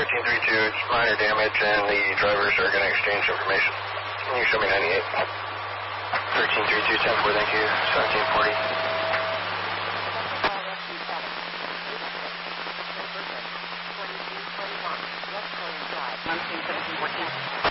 1332, it's minor damage, and the drivers are going to exchange information. Can you show me 98? 1332, 10-4, thank you, 1740. Drive, 17, 17, 14.